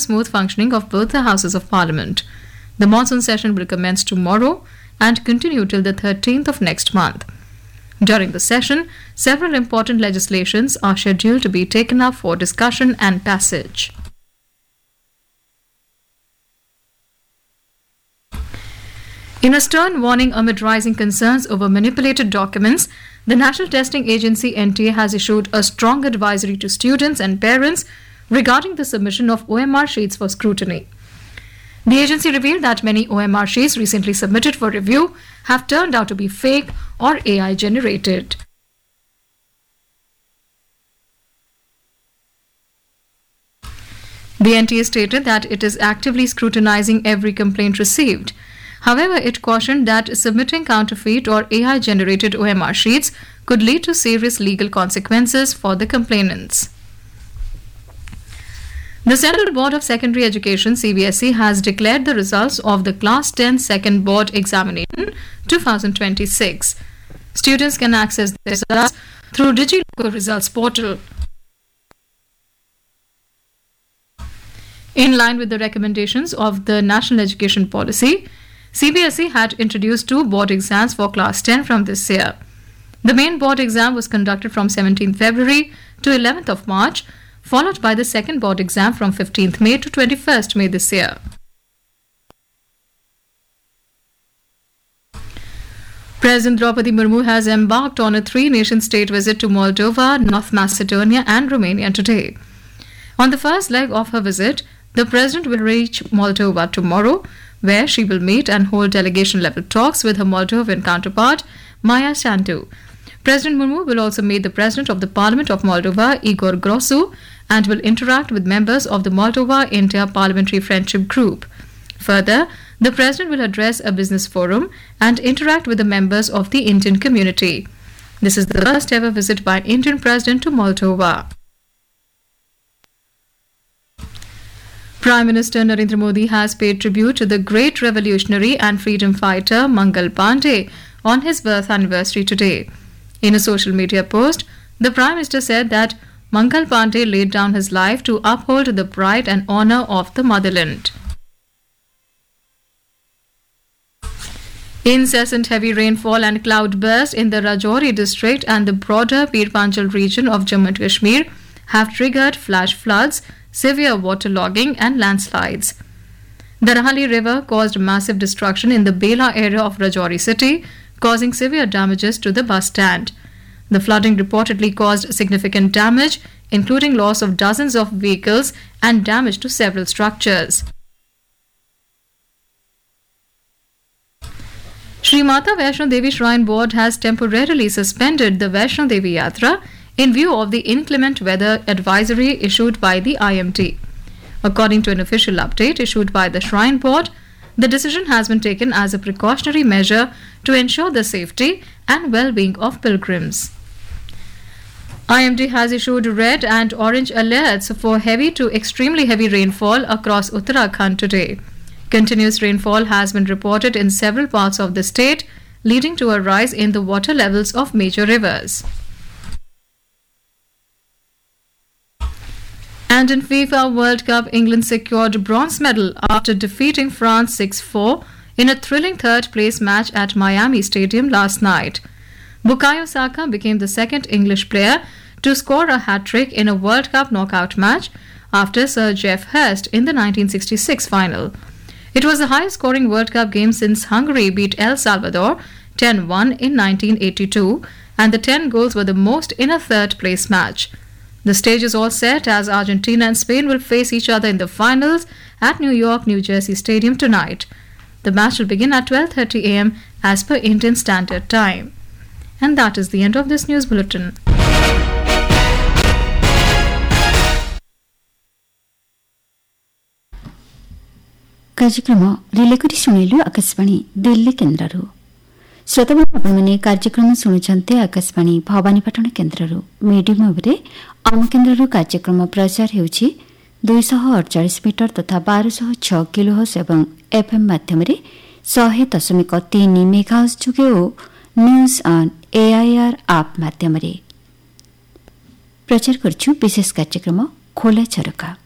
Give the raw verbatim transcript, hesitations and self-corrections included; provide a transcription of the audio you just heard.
smooth functioning of both the houses of Parliament. The monsoon session will commence tomorrow and continue till the thirteenth of next month. During the session, several important legislations are scheduled to be taken up for discussion and passage. In a stern warning amid rising concerns over manipulated documents, the National Testing Agency N T A has issued a strong advisory to students and parents regarding the submission of O M R sheets for scrutiny. The agency revealed that many O M R sheets recently submitted for review have turned out to be fake or A I generated. The N T A stated that it is actively scrutinizing every complaint received. However, it cautioned that submitting counterfeit or A I-generated O M R sheets could lead to serious legal consequences for the complainants. The Central Board of Secondary Education C B S E has declared the results of the Class ten Second Board Examination twenty twenty-six. Students can access the results through DigiLocal Results Portal. In line with the recommendations of the National Education Policy, C B S E had introduced two board exams for Class ten from this year. The main board exam was conducted from seventeenth February to eleventh of March, followed by the second board exam from fifteenth May to twenty-first May this year. President Draupadi Murmu has embarked on a three-nation state visit to Moldova, North Macedonia and Romania today. On the first leg of her visit, the President will reach Moldova tomorrow, where she will meet and hold delegation-level talks with her Moldovan counterpart, Maia Sandu. President Murmu will also meet the President of the Parliament of Moldova, Igor Grosu, and will interact with members of the Moldova-India Parliamentary Friendship Group. Further, the President will address a business forum and interact with the members of the Indian community. This is the first ever visit by an Indian President to Moldova. Prime Minister Narendra Modi has paid tribute to the great revolutionary and freedom fighter Mangal Pandey on his birth anniversary today. In a social media post, the Prime Minister said that Mangal Pandey laid down his life to uphold the pride and honour of the motherland. Incessant heavy rainfall and cloudburst in the Rajouri district and the broader Pir Panjal region of Jammu and Kashmir have triggered flash floods, severe waterlogging and landslides. The Rahali River caused massive destruction in the Bela area of Rajouri city, causing severe damages to the bus stand. The flooding reportedly caused significant damage, including loss of dozens of vehicles and damage to several structures. Shri Mata Vaishno Devi Shrine Board has temporarily suspended the Vaishno Devi Yatra in view of the inclement weather advisory issued by the I M D. According to an official update issued by the Shrine Board, the decision has been taken as a precautionary measure to ensure the safety and well-being of pilgrims. I M D has issued red and orange alerts for heavy to extremely heavy rainfall across Uttarakhand today. Continuous rainfall has been reported in several parts of the state, leading to a rise in the water levels of major rivers. And in FIFA World Cup, England secured bronze medal after defeating France six four in a thrilling third-place match at Miami Stadium last night. Bukayo Saka became the second English player to score a hat-trick in a World Cup knockout match after Sir Geoff Hurst in the nineteen sixty-six final. It was the highest-scoring World Cup game since Hungary beat El Salvador ten one in nineteen eighty-two, and the ten goals were the most in a third-place match. The stage is all set as Argentina and Spain will face each other in the finals at New York, New Jersey Stadium tonight. The match will begin at twelve thirty a m as per Indian Standard Time. And that is the end of this news bulletin. କାର୍ଯ୍ୟକ୍ରମ relay କରି ଶୁଣିଲୁ ଆକାଶବାଣୀ ଦିଲ୍ଲୀ କେନ୍ଦ୍ରରୁ। ଶ୍ରୋତାବନ୍ଧୁ ଆପଣମାନେ କାର୍ଯ୍ୟକ୍ରମ ଶୁଣୁଛନ୍ତି ଆକାଶବାଣୀ ଭବାନୀପାଟଣା କେନ୍ଦ୍ରରୁ। Medium ୱେଭ୍ରେ ଆମ କେନ୍ଦ୍ରରୁ କାର୍ଯ୍ୟକ୍ରମ ପ୍ରଚାର ହେଉଛି ଦୁଇଶହ ଅଡ଼ଚାଳିଶ ମିଟର ତଥା ବାରଶହ ଛଅ କିଲୋହର୍ଟ୍ଜ ଏବଂ ଏଫ୍ଏମ୍ ମାଧ୍ୟମରେ ଶହେ ଦଶମିକ ତିନି ମେଗାହର୍ଟ୍ଜ ଯୋଗେ ଓ ନ୍ୟୁଜ୍ ଅନ୍ ଏଆଇଆର୍ ଆପ୍ ମାଧ୍ୟମରେ। ପ୍ରଚାର କରୁଛୁ ବିଶେଷ କାର୍ଯ୍ୟକ୍ରମ ଖୋଲା ଝରକା।